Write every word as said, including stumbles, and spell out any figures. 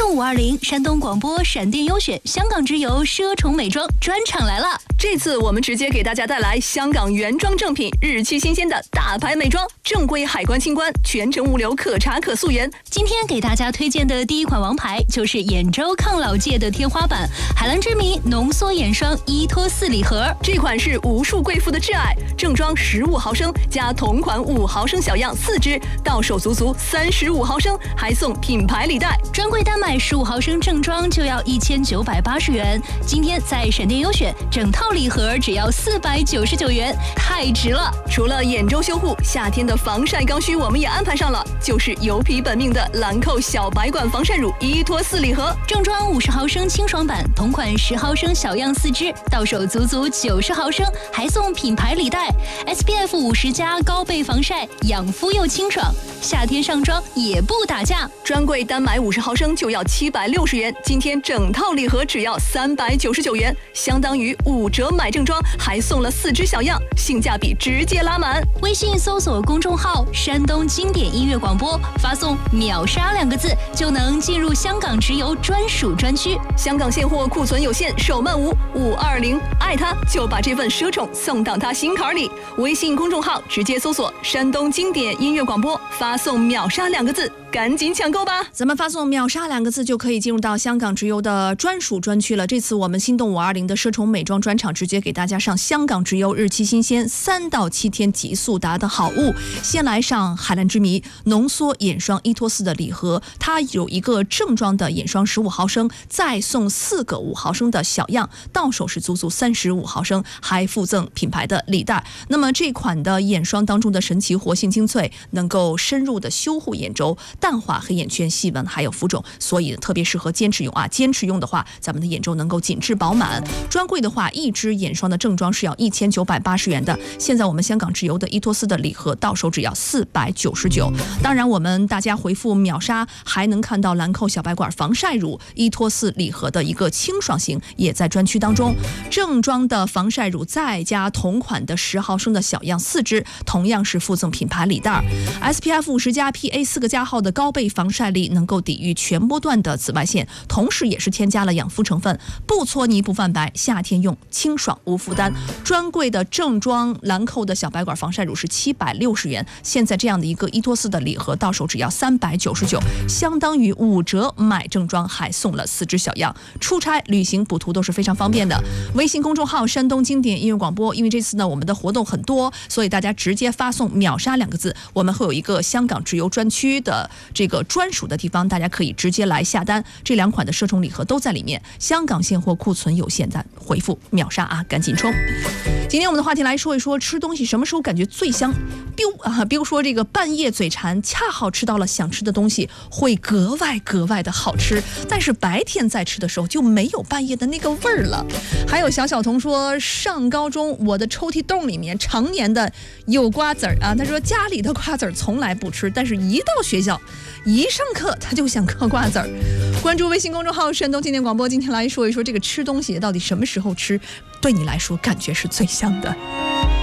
动五二零山东广播闪电优选香港直邮奢宠美妆专场来了。 这次我们直接给大家带来香港原装正品，日期新鲜的大牌美妆，正规海关清关，全程物流可查可溯源。 今天给大家推荐的第一款王牌就是眼周抗老界的天花板海蓝之谜浓缩眼霜依托四礼盒， 这款是无数贵妇的挚爱，正装十五毫升加同款五毫升小样四支，到手足足三十五毫升，还送品牌礼袋。 专柜单买十五毫升正装就要一千九百八十元，今天在闪电优选整套礼盒只要四百九十九元，太值了！ 除了眼周修护，夏天的防晒刚需我们也安排上了，就是油皮本命的兰蔻小白管防晒乳依托四礼盒， 正装五十毫升清爽版，同款十毫升小样四支，到手足足九十毫升，还送品牌礼袋。S P F 五十加高倍防晒，养肤又清爽，夏天上妆也不打架。 专柜单买五十毫升就要七百六十元，今天整套礼盒只要三百九十九元，相当于五折买正装，还送了四支小样，性价比直接拉满。 微信搜索公众号山东经典音乐广播，发送秒杀两个字就能进入香港直邮专属专区。 香港现货库存有限，手慢无，五二零爱他就把这份奢宠送到他心坎里。微信公众号直接搜索山东经典音乐广播，发送秒杀两个字，赶紧抢购吧！ 咱们发送秒杀两个字就可以进入到香港直邮的专属专区了。这次我们心动五二零的奢宠美妆专场直接给大家上香港直邮日期新鲜三到七天极速达的好物。先来上海蓝之谜浓缩眼霜依托四的礼盒，它有一个正装的眼霜十五毫升，再送四个五毫升的小样，到手是足足三十五毫升，还附赠品牌的礼袋。那么这款的眼霜当中的神奇活性精粹，能够深入的修护眼周，淡化黑眼圈、细纹还有浮肿，所以特别适合坚持用啊！坚持用的话，咱们的眼周能够紧致饱满。专柜的话，一支眼霜的正装是要一千九百八十元的，现在我们香港直邮的依托四的礼盒到手只要四百九十九。当然，我们大家回复秒杀，还能看到兰蔻小白管防晒乳依托四礼盒的一个清爽型，也在专区当中。正装的防晒乳再加同款的十毫升的小样四支，同样是附赠品牌礼袋。S P F 五十加 P A 四个加号的高倍防晒力，能够抵御全波段的紫外线，同时也是添加了养肤成分，不搓泥不泛白，夏天用清爽无负担。专柜的正装兰蔻的小白管防晒乳是七百六十元，现在这样的一个依托四的礼盒到手只要三百九十九，相当于五折买正装，还送了四支小样。出差、旅行、补图都是非常方便的。微信公众号山东经典音乐广播，因为这次呢我们的活动很多，所以大家直接发送秒杀两个字，我们会有一个香港直邮专区的这个专属的地方，大家可以直接来下单，这两款的奢宠礼盒都在里面。香港现货库存有限，单回复秒杀啊，赶紧冲！今天我们的话题来说一说吃东西什么时候感觉最香。比如啊，比如说这个半夜嘴馋，恰好吃到了想吃的东西，会格外格外的好吃。但是白天在吃的时候就没有半夜的那个味儿了。还有小小童说，上高中我的抽屉洞里面常年的有瓜子儿啊，他说家里的瓜子儿从来不吃，但是一到学校一上课他就想嗑瓜子儿。关注微信公众号山东经典广播，今天来说一说这个吃东西到底什么时候吃对你来说感觉是最香的。